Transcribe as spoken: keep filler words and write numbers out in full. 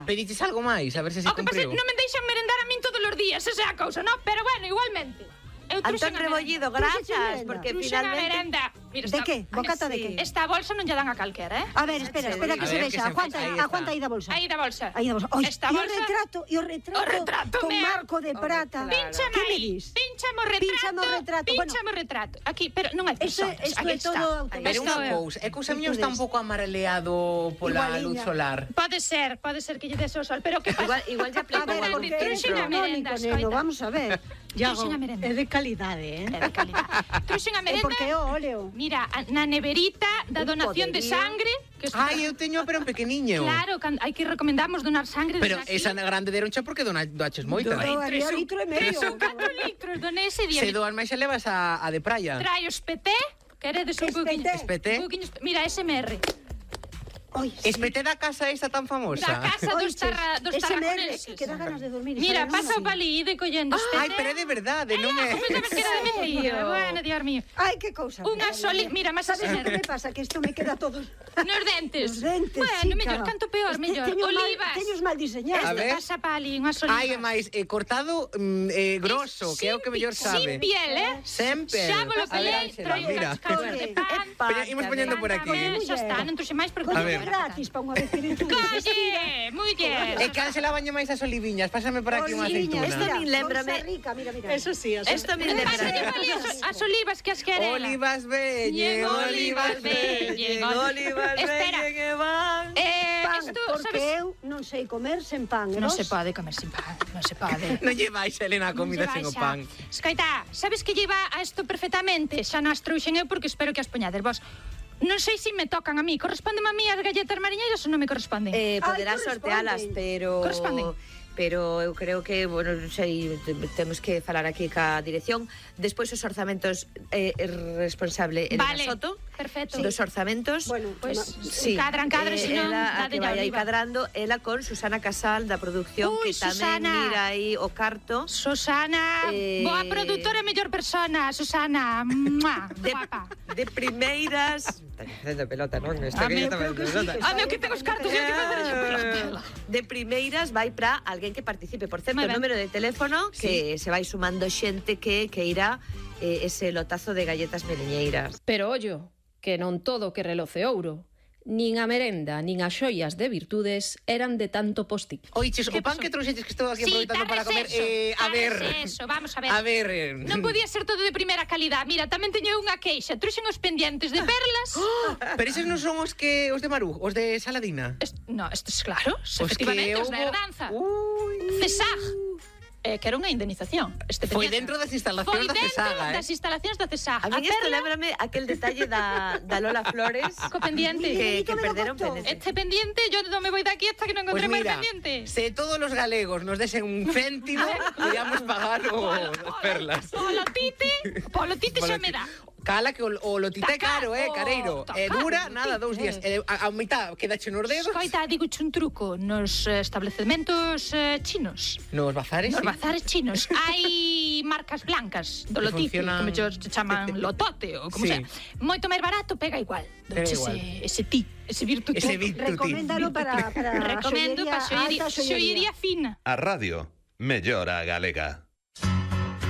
Pediches algo máis, a ver se se O que pasa é cumpriu. que non me deixan merendar a min todos os días, esa é a cousa, non? Pero bueno, igualmente. Antón Rebollido, gracias, porque finalmente... merenda. Mira, De esta- que? Bocata de Sí. que? Esta bolsa non lle dan a calquera, eh? A ver, espera, espera que A se ver, que vexa. se Aguanta, enfecha, aí está. aguanta aí da bolsa. Aí da bolsa. Aí da bolsa. Oi, Esta e o bolsa- retrato, e o retrato, O retrato, con mea. marco de prata. claro. Pínchame Que me aí. dis? Pínchame o retrato. Pínchame o retrato, bueno. Pínchame o retrato. Aquí, pero non hai Isto personas. isto Aquí é está. todo Aí Pero está. unha cousa, é que o Samiño está un pouco amareleado pola Igualiña. luz solar. Pode ser, pode ser que lle des o sol, pero que Igual, pasa? igual ya A aplicó ver, algún porque Truxen a é filtro. merenda, canónico, neno, escoita. vamos a ver. Truxen a merenda. É de calidade, eh? É de calidade. Truxen a É merenda. porque é o óleo. Mira, a- na neverita da Un donación de poderío. sangre, que isto- Ai, eu teño, pero en pequeniño. Claro, can- hai que recomendamos donar sangre. Pero desde aquí. esa grande deroncha porque dona, doaches moita. Ai, tres a ou- litro e tres medio. ou catro litros doné ese día. Se doas máis xa levas a, a de praia. Traio espeté, queredes un Que poquinho. espeté? Espeté? Un poquinho espe- Mira, S M R. Oi, Espeté da casa esa tan famosa. Da casa dos, tarra, dos ese me tarraconeses. que dá ganas de dormir. Mira, sabe, pasa o non? palí de collendo espeté. Ai, pero é de verdade, non é... Como sabes que era de mentira? Bueno, Dios mío. Ai, que cousa. Unha soli... Mira, máis ¿Sabes S M que R. me pasa? Que isto me queda todo... Nos dentes. Os dentes, Bueno, chica. mellor, canto peor, Es que mellor. teño mal- Olivas. Teños mal diseñados. A Este ver. pasa pali, unhas olivas. Ai, é máis, eh, cortado mm, eh, grosso, que é o que mellor sabe. Sin piel, eh? Sempre. Xa volo A ver, pelei, Ángela, traio mira. cascadas de pan. Pero imos poñendo por aquí. Bueno, xa está, non trouxe máis porque... Coño, A ver. gratis, pa unha vez que ven tú. Calle, muller. E que se la baña máis as oliviñas, pásame por aquí unha Oliviña, aceituna. Esto a min lémbrame- cousa rica, mira, mira. Eso sí, eso Esto me Pásalle lembra. pali as, as olivas que as querela. Olivas veñen, olivas veñen. olivas Espera. veñen que van. Eh, Pan, esto, porque sabes... eu non sei comer sen pan. Non eros? se pode comer sin pan, non se pode. Non lleváis, Elena, a comida Non sen lle o vai xa. pan. Escoita, sabes que lleva a isto perfectamente? Xa non as trouxen eu porque espero que as poñades vos. Non sei se me tocan a mí. Correspondeme a mí as galletas mariñeiras ou non me corresponden? Eh, Ai, poderás corresponden. sortealas, pero... Corresponden. Pero eu creo que, bueno, non sei, te- temos que falar aquí ca dirección. Despois os orzamentos eh, é responsable Elena Vale, Soto. perfecto. Dos orzamentos. Bueno, Pois, Sí, cadran, cadran, eh, senón, ela a que dádelle vai aí oliva. cadrando, ela con Susana Casal da producción, Ui, que tamén Susana. mira aí o carto. Susana, Eh, boa produtora e mellor persona, Susana. Mua, De, guapa. de primeiras... Está facendo pelota, non? Esta Ah, que eu está creo que facendo sí, pelota. que Ah, meu, que ten os cartos, eu que facer esa pelota. De primeiras vai para alguén que participe. Por certo, Moi o ben. número de teléfono que se vai sumando xente que que irá eh, ese lotazo de galletas meliñeiras. Pero ollo, que non todo que reloce ouro. Nin a merenda, nin as xoias de virtudes eran de tanto postigo. Oiches, o Que pan pasou? que trouxeches que estou aquí Sí, aproveitando para comer. tardes eso, Eh, a ver. tardes eso, vamos a ver. A ver. eh, Non podía ser todo de primeira calidad. Mira, tamén teño unha queixa. Trouxen os pendientes de perlas. Pero eses non son os que os de Marú, os de Saladina. Est no, estos, claro, Os efectivamente, que os da houbo- herdanza. Ui. CESAG. Eh, que era unha indemnización. Este Foi pendiente. dentro das Foi instalacións da dentro Cesaga, eh. das instalacións da CESAG. A mí isto perla lembrame aquel detalle da, da Lola Flores co pendiente. que, que me lo perderon contó. pendiente. Este pendiente, yo non me voy de aquí hasta que non Pues encontré máis mira, pendiente. se todos los galegos nos desen un céntimo, podíamos pagar o as perlas. Polo tite, polo tite xa me dá. Cala que o, o lotita é caro, eh, Taca- careiro. oh, E taca- dura, nada, dous días. E a, a mitad quedache nos dedos. Escoita, digo un truco nos eh, establecementos eh, chinos. Nos bazares, Nos sí. bazares chinos hai marcas blancas do Que lotite, funcionan- que mellor se chaman lotote ou como Sí. sea. Moito máis barato, pega igual. Pega Doche igual. ese, ese ti, ese virtuti. Ese virtuti. Recoméndalo para, para Recomendo xollería, para xollería, alta xollería. xollería fina. A radio, mellora a galega.